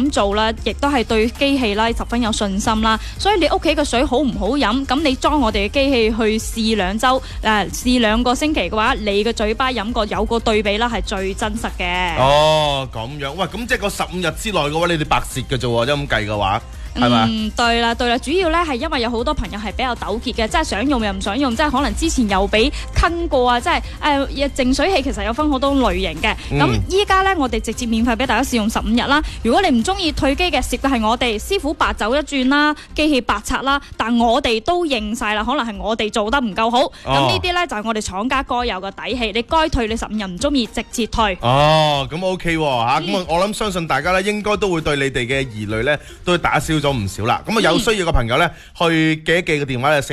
樣做啦，亦都係對機器啦十分有信心啦。所以你屋企嘅水好唔好飲，咁你裝我哋嘅機器去試2周，試2個星期嘅話，你嘅嘴巴飲過有個對比啦，係最真實嘅。 哦，咁樣，喂，咁即係個15日之內嘅話，你哋白蝕嘅啫喎，咁計嘅話。係嘛？ 對啦，主要咧係因為有好多朋友係比較糾結嘅，即係想用又唔想用，即係可能之前又俾坑過啊，即係淨水器其實有分好多類型嘅。咁依家咧我哋直接免費俾大家試用15日啦。如果你唔中意退機嘅，蝕嘅係我哋師傅白走一轉啦，機器白拆啦，但我哋都認晒啦，可能係我哋做得唔夠好。咁呢啲咧就係我哋廠家該有嘅底氣，你該退你15日唔中意直接退。 哦，咁 OK 喎嚇，咁我諗相信大家咧應該都會對你哋嘅疑慮咧都會打消咗唔少啦。咁啊有需要嘅朋友咧，去記一記個電話咧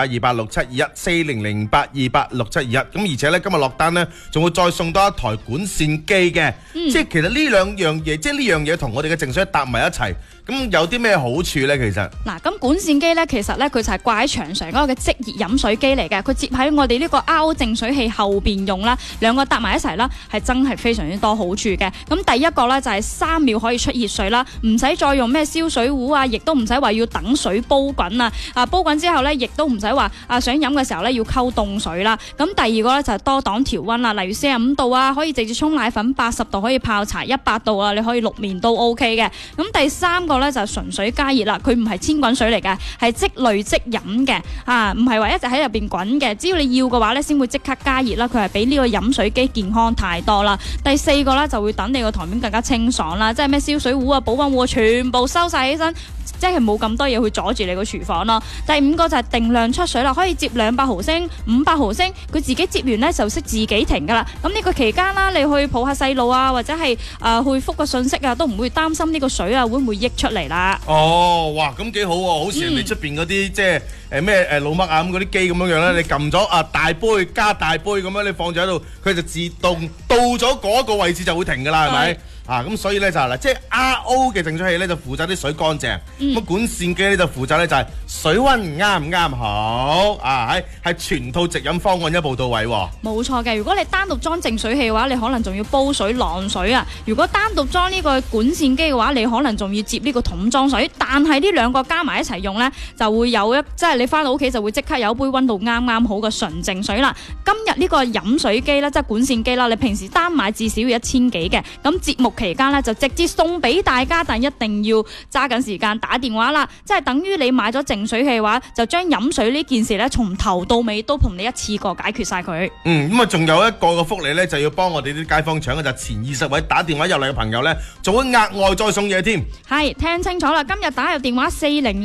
4008286721，4008286721。咁而且咧今日落單咧，仲會再送多一台管線機嘅。即係其實呢兩樣嘢，即係呢樣嘢同我哋嘅淨水搭埋一齊。咁有啲咩好處咧？其實嗱，咁管線機咧，其實咧佢就係掛喺牆上嗰個嘅即熱飲水機嚟嘅，佢接喺我哋呢個 RO 淨水器後邊用啦，兩個搭埋一齊啦，係真係非常之多好處嘅。咁第一個咧就係3秒可以出熱水啦，唔使再用咩燒水壺啊，亦都唔使話要等水煲滾啊。煲滾之後咧，亦都唔使話想飲嘅時候咧要溝凍水啦。咁第二個咧就係多檔調溫啦，例如45度啊，可以直接沖奶粉；80度可以泡茶；100度啊，你可以渌麵都 OK 嘅。咁第三個咧就係純水加熱啦，佢唔係千滾水嚟嘅，係即濾即飲嘅，唔係話一直喺入邊滾嘅。只要你要嘅話咧，先會即刻加熱啦。佢係比呢個飲水機健康太多啦。第4個咧就會等你個台面更加清爽啦，即係咩燒水壺啊、保溫壺全部收晒起身，即係冇咁多嘢去阻住你個廚房咯。第5個就係定量出水啦，可以接200毫升、500毫升，佢自己接完咧就識自己停噶啦。咁呢個期間啦，你去抱下細路啊，或者係去覆個信息啊，都唔會擔心呢個水啊會唔會溢出嚟啦。 哦，哇，咁幾好喎！好似人哋出邊嗰啲即係咩老麥啊咁嗰啲機咁樣樣咧，你撳咗大杯加大杯咁樣，你放咗喺度，佢就自動到咗嗰個位置就會停噶啦，係咪？咁所以咧就係啦，即係 RO 嘅淨水器咧就負責啲水乾淨，咁管線機咧就負責咧就係水溫啱唔啱好係全套直飲方案一步到位喎。冇錯嘅，如果你單獨裝淨水器嘅話，你可能仲要煲水晾水啊。如果單獨裝呢個管線機嘅話，你可能仲要接呢個桶裝水。但係呢兩個加埋一齊用咧，就會有即係你翻到屋企就會即刻有一杯溫度啱啱好嘅純淨水啦。今日呢個飲水機咧，即係管線機啦，你平時單買至少要1000幾嘅，咁節目期間咧就直接送俾大家，但一定要揸緊時間打電話啦，即係等於你買咗淨水器嘅話，就將飲水呢件事咧從頭到尾都同你一次過解決晒佢。咁啊，仲有一個嘅福利咧，就要幫我哋啲街坊搶嘅就前20位打電話入嚟嘅朋友咧，仲會額外再送嘢添。係，聽清楚啦，今日打入電話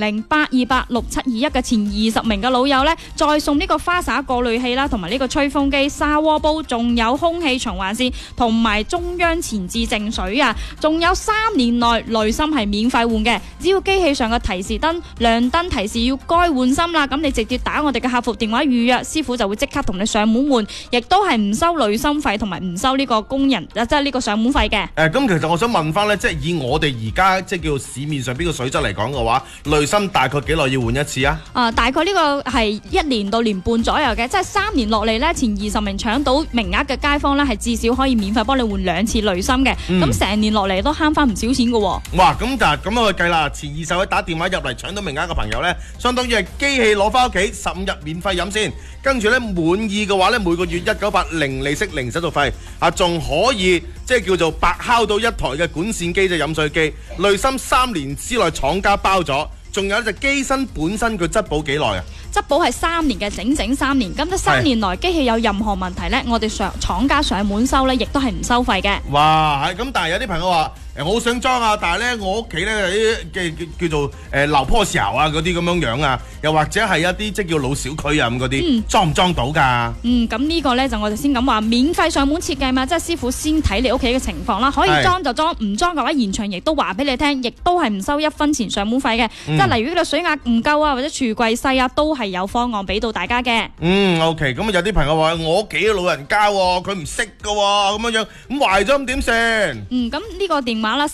4008286721嘅前20名嘅老友咧，再送呢個花灑過濾器啦，同埋呢個吹風機、砂鍋煲，仲有空氣循環扇同埋中央前置淨水啊！仲有3年內濾芯係免費換嘅，只要機器上嘅提示燈亮燈提示要該換芯啦，咁你直接打我哋嘅客服電話預約，師傅就會即刻同你上門換，亦都係唔收濾芯費同埋唔收呢個工人即係呢個上門費嘅。咁其實我想問翻呢，即係以我哋而家即係叫市面上邊個水質嚟講嘅話，濾芯大概幾耐要換一次啊？大概呢個係1年到1年半左右嘅，即係3年落嚟呢，前20名搶到名額嘅街坊呢，係至少可以免費幫你換2次濾芯嘅。咁成年落嚟都慳翻唔少錢嘅喎。哇！咁就咁樣去計啦，前20位打電話入嚟搶到名額嘅朋友呢，相當於係機器攞翻屋企15日免費飲先，跟住呢，滿意嘅話呢，每個月198零利息零手續費，仲可以即係叫做白敲到一台嘅管線機就飲水機，濾芯3年之內廠家包咗，仲有就機身本身佢質保幾耐啊？質保係3年嘅，整3年。咁即3年內機器有任何問題呢，我哋廠家上門收呢，亦都係唔收費嘅。哇，係咁，但係有啲朋友話我好想裝啊，但係呢，我屋企呢有啲嘅叫做流坡石啊嗰啲咁樣樣啊，又或者係一啲即係叫老小區啊咁嗰啲，裝唔裝到㗎？咁呢個呢，就我哋先咁話，免費上門設計嘛，即係師傅先睇你屋企嘅情況啦，可以裝就裝，唔裝嘅話現場亦都話俾你聽，亦都係唔收1分錢上門費嘅。即係例如呢個水壓唔夠啊，或者櫥櫃細啊，都係有方案俾到大家嘅。OK， 咁有啲朋友話我屋企嘅老人家喎，佢唔識㗎喎，咁樣樣咁壞咗咁點算？咁呢個電話啦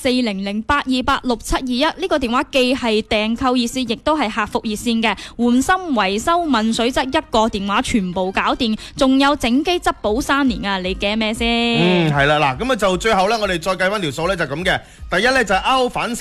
，4008286721呢個電話既係訂購熱線，亦都係客服熱線嘅，換芯、維修、問水質，一個電話全部搞掂，仲有整機質保3年啊！你驚咩先？係啦，嗱，咁啊就最後咧，我哋再計翻條數咧，就咁嘅。第一咧就係RO反